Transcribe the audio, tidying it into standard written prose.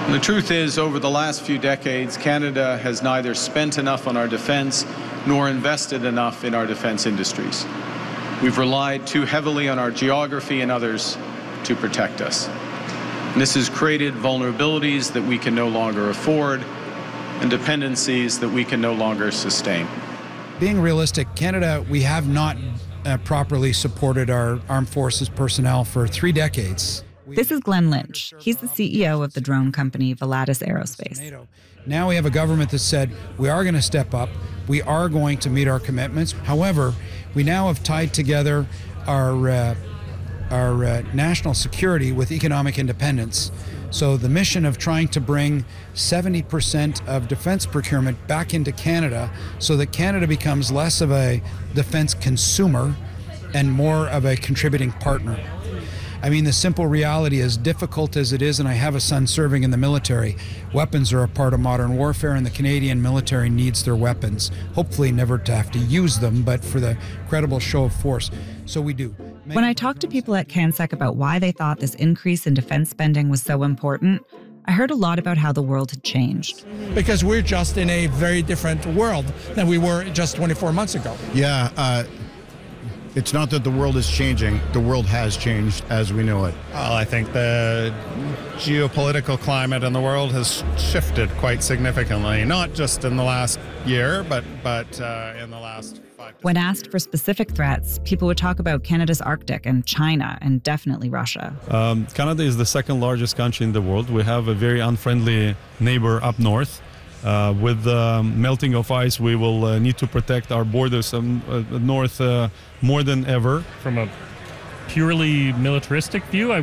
The truth is, over the last few decades, Canada has neither spent enough on our defense nor invested enough in our defense industries. We've relied too heavily on our geography and others to protect us. And this has created vulnerabilities that we can no longer afford and dependencies that we can no longer sustain. Being realistic, Canada, we have not properly supported our armed forces personnel for 3 decades. This is Glenn Lynch. He's the CEO of the drone company Volatus Aerospace. Now we have a government that said we are going to step up. We are going to meet our commitments. However, we now have tied together our national security with economic independence. So the mission of trying to bring 70% of defense procurement back into Canada so that Canada becomes less of a defense consumer and more of a contributing partner. I mean, the simple reality, as difficult as it is, and I have a son serving in the military, weapons are a part of modern warfare, and the Canadian military needs their weapons. Hopefully never to have to use them, but for the credible show of force. So we do. When I talked to people at CanSec about why they thought this increase in defense spending was so important, I heard a lot about how the world had changed. Because we're just in a very different world than we were just 24 months ago. Yeah, it's not that the world is changing. The world has changed as we know it. Well, I think the geopolitical climate in the world has shifted quite significantly, not just in the last year, but in the last 5 to When 6 asked years. for specific threats, people would talk about Canada's Arctic and China and definitely Russia. Canada is the second largest country in the world. We have a very unfriendly neighbor up north. With the melting of ice, we will need to protect our borders north more than ever. From a purely militaristic view,